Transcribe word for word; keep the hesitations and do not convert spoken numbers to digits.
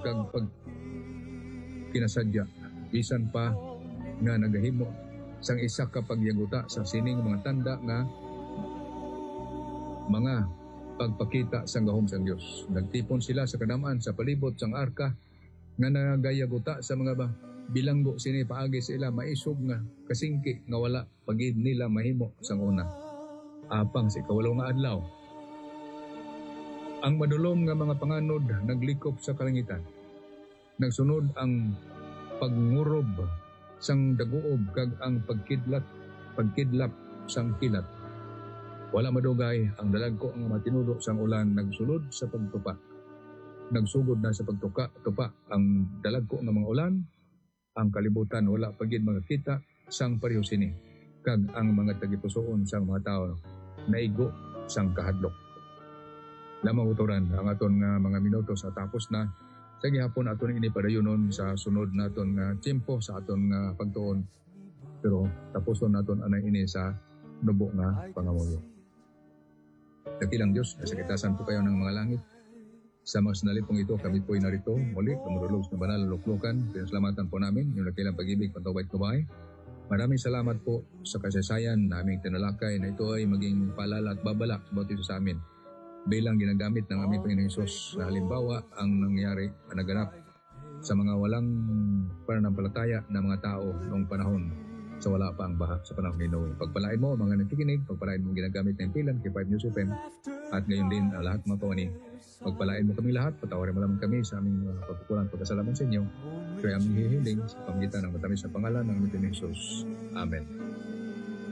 kag pag kinasadya bisan pa nga nagahimo sang isa ka pagyaguta sa sining mga tanda nga mga pagpakita sang gahom sang Dios. Nagtipon sila sa kanamaan sa palibot sang arka nga nagayaguta sa mga ba bilanggo sini paagi sila maisog nga kasingki nga wala pagid nila mahimo sang una. Apang si kawalo nga adlaw. Ang madulom nga mga panganod naglikop sa kalangitan. Nagsunod ang pagngurob sang daguob kag ang pagkidlat pagkidlap sang kilat. Wala madugay ang dalagko ang matinudo sang ulan nagsulod sa pagtupa. Nagsugod na sa pagtuka tupa ang dalagko nga mga ulan. Ang kalibutan wala pagid makakita sang pareho sini kag ang mga tagipusoon sang mga tao naigo sang kahadlok. Lamang utoran ang aton nga mga minuto sa tapos na sa gihapon aton ini padayonon sa sunod naton nga tiempo sa aton nga pagtuon. Pero tapuson naton anay ini sa nubo nga pangamuyo. Dakilang Diyos, nasakitasan po kayo ng mga langit. Sa mga sinalipong ito, kami po'y narito. Muli, lumululog sa banal luklukan. Pinasalamatan po namin yung nakilang pag-ibig, pantawait kabay. Maraming salamat po sa kasaysayan na aming tinalakay na ito ay maging paalala at babalak about ito sa amin. Bilang ginagamit ng aming Panginoong Hesus na halimbawa ang nangyari na naganap sa mga walang pananampalataya na mga tao noong panahon sa wala pa ang baha sa panahon ni Noe. Pagpalain mo mga nakikinig, pagpalain mo ginagamit ng pilan kay five News F M at ngayon din ang lahat mga pawani. Pagpalain mo kami lahat, patawarin mo lamang kami sa aming mga pagkukulang pagkasalaman sa inyo. Kaya aming hihiling sa pamagitan ng matamis na pangalan ng Panginoong Hesus. Amen.